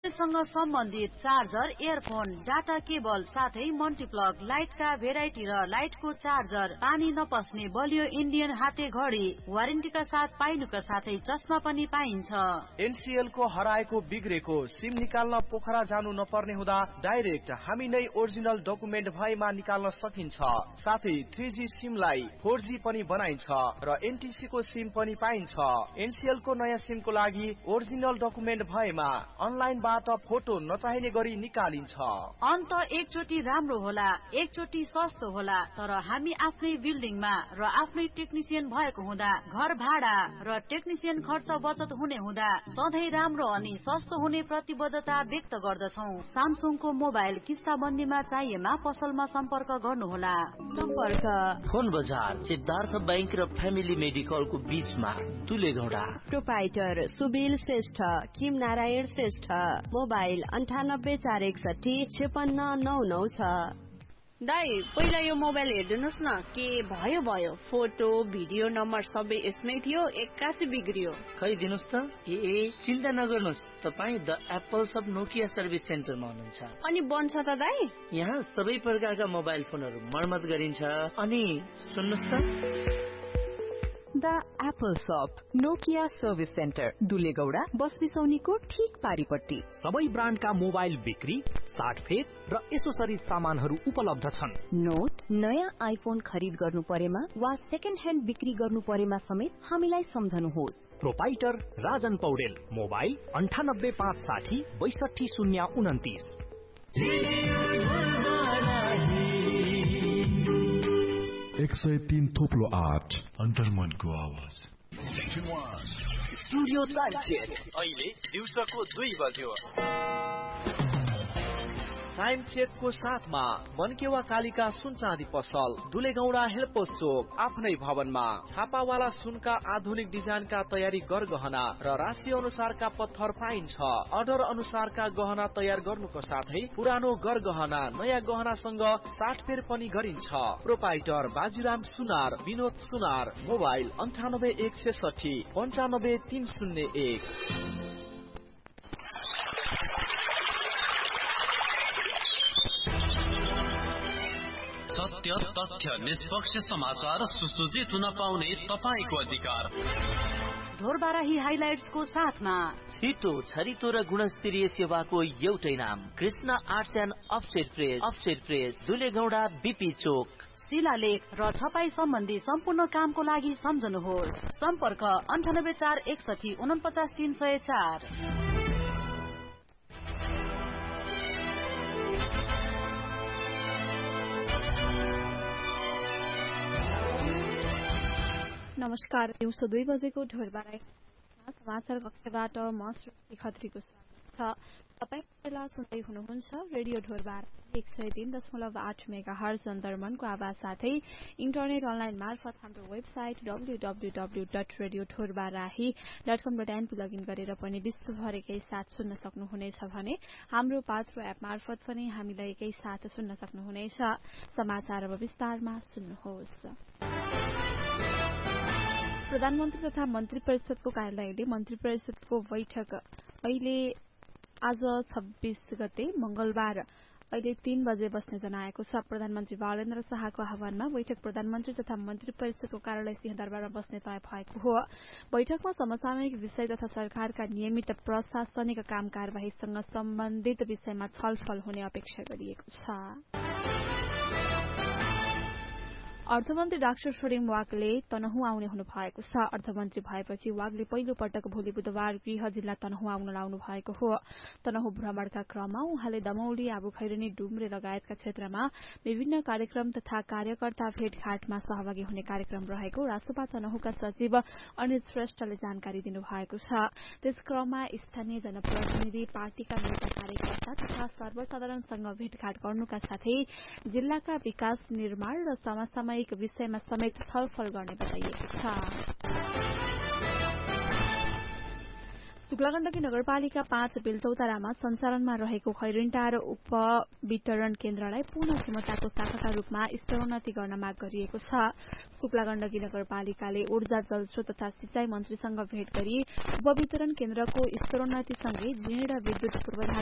सँग सम्बन्धित charger, earphone, data cable साथै मल्टिप्लग, लाइटका भेराइटी र लाइटको चार्जर, पानी नपस्ने बलियो इन्डियन हाते घडी वारेन्टीका साथ पाइनुका साथै चस्मा पनि पाइन्छ। एनसीएल को हराएको बिग्रेको सिम निकाल्न पोखरा जानु नपर्ने हुँदा डाइरेक्ट हामी नै ओरिजिनल डकुमेन्ट भएमा निकाल्न सकिन्छ। साथै 3G सिमलाई 4G पनि बनाइन्छ र एनटीसी को सिम पनि पाइन्छ। एनसीएल को नयाँ सिमको लागि ओरिजिनल डकुमेन्ट भएमा अनलाइन फोटो नचाहिने गरी निकालिन्छ। अन्त एकचोटि राम्रो होला, एकचोटि सस्तो होला, तर हामी आफ्नै बिल्डिङमा र आफ्नै टेक्निसियन भएको हुँदा घर भाडा र टेक्निसियन खर्च बचत हुने हुँदा सधैँ राम्रो अनि सस्तो हुने प्रतिबद्धता व्यक्त गर्दछौं। सामसुङको मोबाइल किस्ताबन्दीमा चाहिएमा पसलमा सम्पर्क गर्नुहोला। सम्पर्क फोन बजार सिद्धार्थ बैंक र फ्यामिली मेडिकलको बीचमा दुलेगौडा। प्रोपाइटर सुबिल श्रेष्ठ, किम नारायण श्रेष्ठ, मोबाइल 9841656996 छ। दाइ पहिला यो मोबाइल हेर्दिनुस् न, के भयो फोटो भिडियो नम्बर सबै यसमै थियो, 81 बिग्रियो। खै दिनुस् त। चिन्ता नगर्नुस्, तपाई the apples of Nokia service सेन्टरमा हुनुहुन्छ। अनि बन्छ त दाइ? यहाँ सबै प्रकारका मोबाइल फोनहरू मर्मत गरिन्छ। अनि सुन्नुस् त, द एप्पल शप नोकिया सर्भिस सेन्टर दुलेगौडा बस बिसौनीको ठीक पारिपट्टि। सबै ब्रान्डका मोबाइल बिक्री, साटफेर र एसोसरिज सामानहरू उपलब्ध छन्। नोट, नयाँ आइफोन खरिद गर्नु परेमा वा सेकेन्ड ह्यान्ड बिक्री गर्नु परेमा समेत हामीलाई सम्झनुहोस्। Proprietor Rajan Paudel, mobile 98560 62029। 103.8 अन्तर्मनको आवाज। स्टुडियो टाइम चेक अहिले दिउँसोको 2 बज्यो। टाइम चेक को साथमा मनकेवा कालिका सुन चाँदी पसल, दुलेगौडा हेलपोस्ट चोक, आफ्नै भवनमा। छापावाला सुनका आधुनिक डिजाइनका तयारी गरगहना र राशि अनुसारका पत्थर पाइन्छ। अर्डर अनुसारका गहना तयार गर्नुको साथै पुरानो गरगहना नयाँ गहनासँग साटफेर पनि गरिन्छ। प्रोपाइटर बाजीराम सुनार, विनोद सुनार, मोबाइल 9816 95301। सत्य, तथ्य, निष्पक्ष समाचार सुसज्जित हुन पाउने तपाईको अधिकार। ढोरबाराही हाइलाइट्सको साथमा छिटो, छरितो र गुणस्तरीय सेवाको एउटै नाम, Krishna arts and offset press, दुलेगौडा BP चोक। शिलालेख र छपाई सम्बन्धी सम्पूर्ण कामको लागि सम्झनुहोस्। सम्पर्क 98461 49304। नमस्कार, दिउँसो 2 बजेको ढोरबाराई समाचार कक्षबाट म सृष्टि खत्रीको स्वागत छ। तपाईँ बेला सुन्दै हुनुहुन्छ रेडियो ढोरबार 103.8 मेगाहर्ज अन्तर्मनको आवाज साथै इन्टरनेट अनलाइन मार्फत हाम्रो वेबसाइट www.radiothorbarrahi.com.np लगइन गरेर पनि विश्वभर एकै साथ सुन्न सक्नुहुनेछ भने हाम्रो पात्रो एप मार्फत पनि हामीलाई एकै साथ सुन्न सक्नुहुनेछ। समाचार अब विस्तारमा सुन्नुहोस्। प्रधानमन्त्री तथा मन्त्री परिषदको कार्यालयले मन्त्री परिषदको बैठक आज 26 गते मंगलबार अहिले 3 बजे बस्ने जनाएको छ। प्रधानमन्त्री बालेन्द्र शाहको आह्वानमा बैठक प्रधानमन्त्री तथा मन्त्री परिषदको कार्यालय सिंहदरबारमा बस्ने तय भएको हो। बैठकमा समसामयिक विषय तथा सरकारका नियमित प्रशासनिक काम कारबाहीसँग सम्बन्धित विषयमा छलफल हुने अपेक्षा गरिएको छ। अर्थमन्त्री डाक्टर छोडिङ वागले तनहुँ आउने हुनु भएको छ। अर्थमन्त्री भएपछि वागले पहिलो पटक भोलि बुधबार गृह जिल्ला तनहुँ आउन लाउनु भएको हो। तनहुँ भ्रमणका क्रममा उहाँले दमौली, आबुखैरनी, डुम्रे लगायतका क्षेत्रमा विभिन्न कार्यक्रम तथा कार्यकर्ता भेटघाटमा सहभागी हुने कार्यक्रम रहेको रासोपा तनहुँका सचिव अनिल श्रेष्ठले जानकारी दिनुभएको छ। त्यस क्रममा स्थानीय जनप्रतिनिधि, पार्टीका नेता कार्यकर्ता तथा सर्वसाधारणसँग भेटघाट गर्नुका साथै जिल्लाका विकास, निर्माण र समसामयिक विषयमा समेत छलफल गर्ने बताइएको छ। शुक्लागण्डकी नगरपालिका 5 बेलचौतारामा सञ्चालनमा रहेको खैरिन्टा र उपवितरण केन्द्रलाई पूर्ण क्षमताको शाखाका रूपमा स्तरोन्नति गर्न माग गरिएको छ। शुक्लागण्डकी नगरपालिकाले ऊर्जा जलस्रोत तथा सिंचाई मन्त्रीसँग भेट गरी उपवितरण केन्द्रको स्तरोन्नतिसँगै ऋण र विद्युत पूर्वाधार